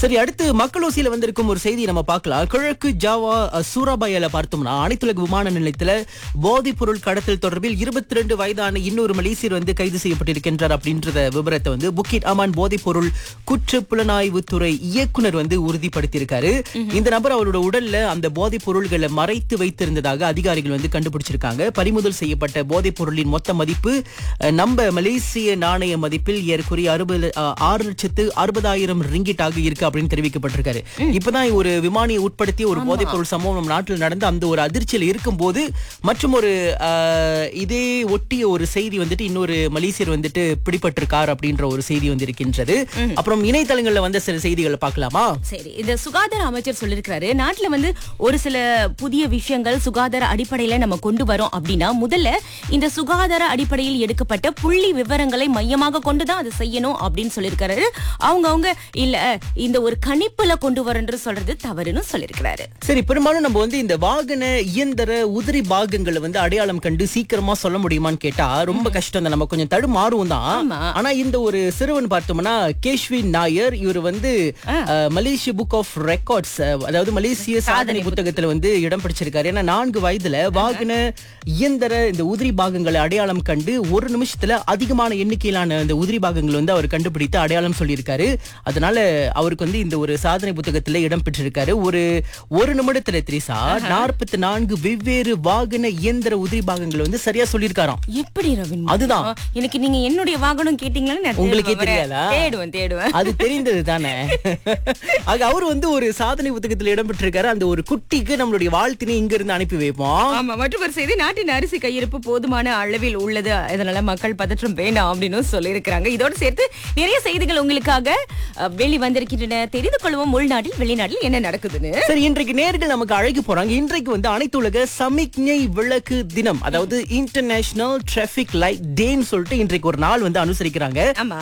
சரி, அடுத்து மக்களோசியில வந்திருக்கும் ஒரு செய்தி நம்ம பார்க்கலாம். கிழக்கு ஜாவா சூராபாயால பார்த்தோம்னா அனைத்துலக விமான நிலையத்துல போதைப் பொருள் கடத்தல் தொடர்பில் 22 வயதான இன்னொரு மலேசியர் வந்து கைது செய்யப்பட்டிருக்கின்றார் அப்படின்றத விவரத்தை வந்து புக்கிட் அமான் போதைப் பொருள் குற்ற புலனாய்வு துறை இயக்குனர் வந்து உறுதிப்படுத்தியிருக்காரு. இந்த நபர் அவரோட உடல்ல அந்த போதைப் பொருள்களை மறைத்து வைத்திருந்ததாக அதிகாரிகள் வந்து கண்டுபிடிச்சிருக்காங்க. பறிமுதல் செய்யப்பட்ட போதைப் பொருளின் மொத்த மதிப்பு நம்ம மலேசிய நாணய மதிப்பில் ஏற்குறைய 6,60,000 ரிங்கிட்டாக இருக்கு அப்படின்னு தெரிவிக்கப்பட்டிருக்காரு. இப்பதான் ஒரு விமானியை உட்படுத்தி ஒரு போதைப் பொருள் சம்பவம் நம்ம நாட்டில் நடந்து அந்த ஒரு அதிர்ச்சியில் இருக்கும் போது மற்றும் ஒரு இதே ஒட்டிய ஒரு செய்தி வந்துட்டு இன்னொரு மலேசியர் வந்துட்டு பிடிபட்டிருக்கார் அப்படின்ற ஒரு செய்தி வந்து இருக்கின்றது. அப்புறம் இணையதளங்கள்ல வந்த சில செய்திகளை பார்க்கலாமா? சரி, இந்த சுகாதார அமைச்சர் சொல்லிருக்காரு, நாட்டுல வந்து ஒரு சில புதிய விஷயங்கள் சுகாதார அடிப்படையில நம்ம கொண்டு வரோம் அப்படின்னா முதல்ல இந்த சுகாதார அடிப்படையில் எடுக்கப்பட்ட புள்ளி விவரங்களை மையமாக கொண்டுதான் அதை செய்யணும் அப்படின்னு சொல்லிருக்காரு. அவங்க இல்ல இந்த ஒரு கணிப்புல கொண்டு வரன்று சொல்றது தவறுன்னு சொல்லிருக்கிறாரு. சரி, பெரும்பாலும் நம்ம வந்து இந்த வாகன இயந்திர உதிரி பாகங்களை வந்து அடையாளம் கண்டு சீக்கிரமா சொல்ல முடியுமான்னு கேட்டா ரொம்ப கஷ்டம் தான், நம்ம கொஞ்சம் தடுமாறும் தான். ஆனா இந்த ஒரு சிறுவன் பார்த்தோம்னா கேஷ்வின் நாயர், இவர் வந்து மலேசிய புக் ஆஃப் ரெக்கார்ட்ஸ், அதாவது மலேசிய சாதனை புத்தகத்துல வந்து இடம் பிடிச்சிருக்காரு. ஏன்னா 4 வயதுல வாகன இயந்திர இந்த உதிரி பாகங்களை அடையாளம் கண்டு ஒரு நிமிஷத்துல அதிகமான எண்ணிக்கையிலான இந்த உதிரி பாகங்கள் வந்து அவர் கண்டுபிடித்து அடையாளம் சொல்லியிருக்காரு. அதனால அவருக்கு வந்து இந்த ஒரு சாதனை புத்தகத்துல இடம் பெற்றிருக்காரு. ஒரு நிமிடத்துல திரிசா 44 வெவ்வேறு வாகன இயந்திர உதிரி பாகங்கள் வந்து சரியா சொல்லியிருக்காராம். எப்படி ரவின்? அதுதான் எனக்கு நீங்க என்னுடைய வாகனம் கேட்டீங்களா? உங்களுக்கே தெரியாதா? தேடுவேன். அது தெரிந்தது தானே. ஆக அவர் வந்து ஒரு சாதனை புத்தகத்துல இடம் பெற்றிருக்காரு. அந்த ஒரு குட்டிக்கு நம்மளுடைய வாழ்த்தினை இங்க இருந்து அனுப்பி வைப்போம். ஆமா, மற்றும் ஒரு செய்தி, நாட்டின் அரிசி கையிருப்பு போதுமான அளவில் உள்ளது, இதனால மக்கள் பதற்றம் வேண்டாம் அப்படின்னு சொல்லியிருக்கிறாங்க. இதோடு சேர்த்து நிறைய செய்திகள் உங்களுக்காக வெளி வந்திருக்கின்றன. தெரிந்து கொள்வோம் உள்நாட்டில் வெளிநாட்டில் என்ன நடக்குதுன்னு. சரி, இன்றைக்கு நேர்கள் நமக்கு அழைக்க போறாங்க. இன்றைக்கு வந்து அனைத்துலக சமிக்ஞை விளக்கு தினம், அதாவது இன்டர்நேஷனல் டிராபிக் லைட் டேன்னு சொல்லிட்டு இன்றைக்கு ஒரு நாள் வந்து அனுசரிக்கிறாங்க.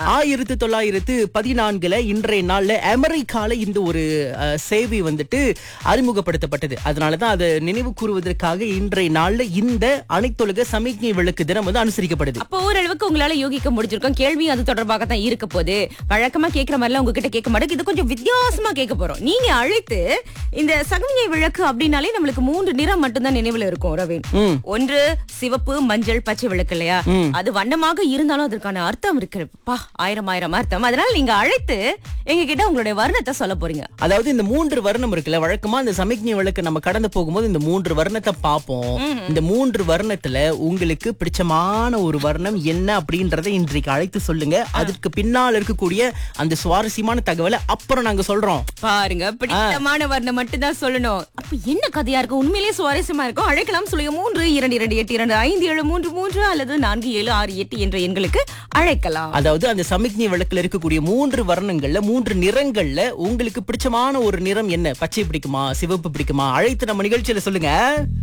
1914 இன்றைய நாள்ல அமெரிக்கால இந்த ஒரு சேவை வந்துட்டு அறிமுகப்படுத்தப்பட்டது. அதனாலதான் அதை நினைவு கூறுவதற்காக இன்றைய நாள்ல இந்த அனைத்துலக சமிக்ஞை விளக்கு தினம் வந்து அனுசரிக்கப்படுது. அப்போ ஓரளவுக்கு உங்களால யோகிக்க முடிஞ்சிருக்கும். கேள்வி அது தொடர்பாக தான் இருக்க போது. வழக்கமா கேட்கிற மாதிரிலாம் உங்ககிட்ட கேட்க மாட்டேங்க, இது கொஞ்சம் வித்தியாசமா கேட்க போறோம். நீங்க அழைத்து இந்த சமிக்ஞை விளக்கு அப்படின்னாலே நம்மளுக்கு 3 நிறம் மட்டும்தான் நினைவுல இருக்கும் ரவீன். ஒன்று சிவப்பு, மஞ்சள், பச்சை விளக்கு இல்லையா? அது வண்ணமாக இருந்தாலும் அதற்கான அர்த்தம் இருக்குப்பா, ஆயிரம் அர்த்தம். அதனால நீங்க அழைத்து எங்க கிட்ட உங்களுடைய வர்ணத்தை சொல்ல போறீங்க. அதாவது இந்த 3 வர்ணம் இருக்குல்ல, வழக்கமா இந்த சமிக்ஞை விளக்கு நம்ம கடந்து போகும்போது இந்த 3 வர்ணத்தை பார்ப்போம். இந்த 3 வர்ணத்துல உங்களுக்கு பிடிச்சமான ஒரு வர்ணம் என்ன அப்படின்றத இன்றைக்கு அழைத்து சொல்லுங்க. அதுக்கு பின்னால் இருக்கக்கூடிய அந்த சுவாரஸ்யமான தகவலை அப்புறம் நாங்க சொல்றோம். பாருங்க, பிடித்தமான வர்ணம் மட்டும் தான் சொல்லணும். அப்ப என்ன கதையா இருக்கும், உண்மையிலேயே சுவாரஸ்யமா இருக்கும். அழைக்கலாம். சொல்லுங்க 3228225733 அல்லது 4768 என்ற எண்களுக்கு அழைக்கலாம். அதாவது அந்த சமிக்ஞை விளக்குல இருக்கக்கூடிய 3 வர்ணங்கள்ல 3 நிறங்கள்ல உங்களுக்கு பிடிச்சமான ஒரு நிறம் என்ன? பச்சை பிடிக்குமா, சிவப்பு பிடிக்குமா? அழைத்து நம்ம நிகழ்ச்சியில சொல்லுங்க.